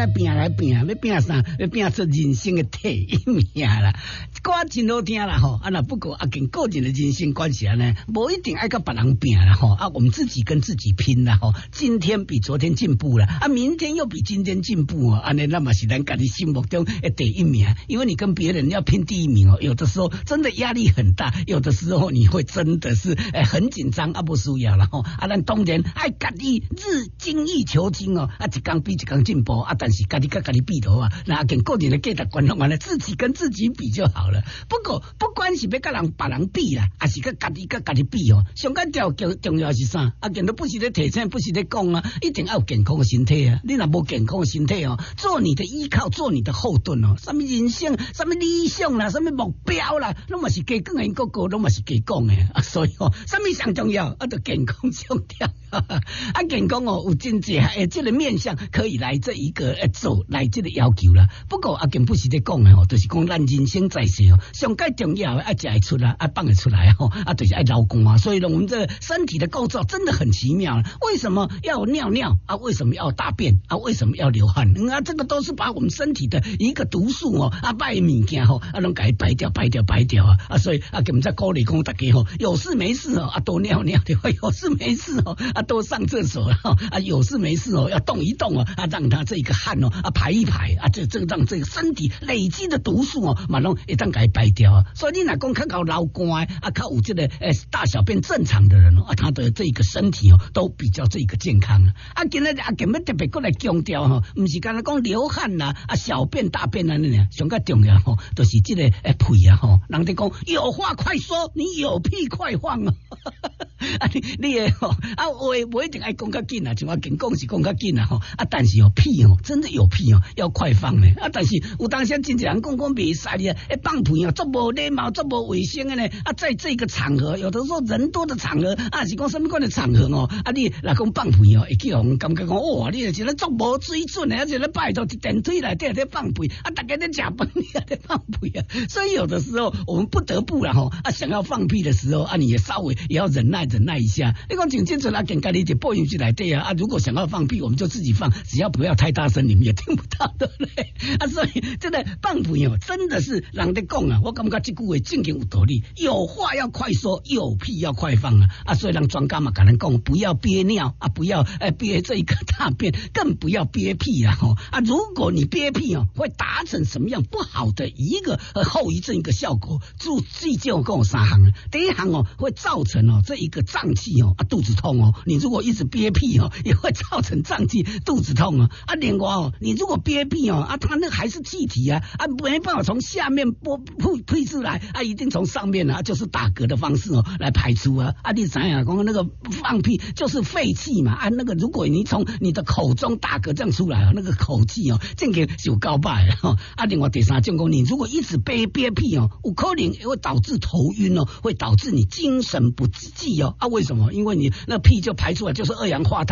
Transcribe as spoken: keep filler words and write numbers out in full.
来拼来拼，要拼啥？要拼出人生的第一名啦。歌真好听啦吼，啊那不过啊跟个人的人生关系呢，无一定爱跟别人拼啦吼，啊我们自己跟自己拼啦吼。今天比昨天进步了，啊明天又比今天进步哦，安尼那么是咱家己心目中的第一名。因为你跟别人要拼第一名哦，有的时候真的压力很大，有的时候你会真的是诶很紧张啊，不输呀了吼。啊咱当然爱家己日精益求精哦，啊一天比一天进步啊，但是家己跟家己比头啊，那跟个人的价值观完了，自己跟自己比就好了。不过不管是要跟人别人比啦，还是跟家己跟家己比哦，上紧条重要是啥？啊，见到不是咧提醒，不是咧讲啊，一定要有健康的身体啊。你若无健康的身体哦，做你的依靠，做你的后盾哦。什么人生，什么理想啦，什么目标啦，拢嘛是加讲的，个个拢嘛是加讲的啊。所以哦，什么上重要啊？就健康上条啊，健康哦，有真济诶，这个面向可以来这一个诶做来这个要求啦。不过啊，更不是咧讲的哦，就是讲咱人生在世哦，上介重要的啊，食会出来啊，放会出来吼啊，就是爱劳工啊。所以呢，我们这身体的构造真的很奇妙。为什么要尿尿啊？为什么要大便啊？为什么要流汗？啊，这个都是把我们身体的一个毒素哦啊，坏物件吼啊，拢给它排掉、排掉、排掉啊啊！所以啊，给我们在鼓励讲大家吼，有事没事哦啊，多尿尿对吧？有事没事哦啊，多上厕所啊啊，有事没事哦要动一动哦啊，让它这个汗哦啊排一排啊，这这让这个身体累积的毒素哦，马上一旦给它排掉啊。所以你若讲较搞老干啊，较有这个诶大小便正常的人哦啊，他的这个身体哦都比较这个健康啊。今日啊，今日特别过来强调哈，不是刚才讲流汗啦啊，小便大便啊，那上个重要吼，都、就是这个诶屁啊吼，人哋讲有话快说，你有屁快放啊！啊，你你诶吼啊，我我一定爱讲较紧啊，像我紧讲是讲较紧啊吼啊，但是有屁哦，真的有屁哦，要快放呢啊！但是有当时真侪人讲讲袂使的，诶放屁哦，足无礼貌，足无卫生的呢啊，在这个场合，有的时候人多的场合啊，是讲什么款的场合哦啊，你若讲放屁哦，会叫人感觉讲哇，你就是咧足无水准的，而且咧拜托电梯内底咧放屁啊，大家咧食饭你也咧放屁啊，所以有的时候我们不得不啦吼啊，想要放屁的时候啊，你也稍微也要忍耐忍耐一下。你讲真正出来跟家里一播音机来对啊啊，如果想要放屁，我们就自己放，只要不要太大声，你们也听不到的嘞啊。所以真的放屁哦，真的是人在讲啊，我感觉这句话正经有道理，有话要快说，有屁要快放啊啊！所以让专家嘛跟人讲，不要憋尿啊，不要呃憋这一个大便，更不要憋屁啊吼啊！如果你憋屁哦，会达成什么样不好的一个呃后遗症一个效果？注记就跟我三行，第一行哦会造成哦这一个胀气哦啊肚子痛哦，你如果一直憋屁哦，也会造成胀气肚子痛哦啊。另外哦，你如果憋屁哦啊，它那还是气体啊啊，没办法从下面播吐吐出来啊，一定从上面啊，就是打嗝的方式哦来排出啊啊！你想想，讲那个放屁就是废气嘛啊，那个如果你从你的口中打嗝这样出来啊，那个口气哦，这个是有够歹的啊。另外第三种讲，你如果一直憋憋屁哦，有可能会导致头晕哦，会导致你精神不济哦啊。为什么？因为你那屁就排出来就是二氧化碳。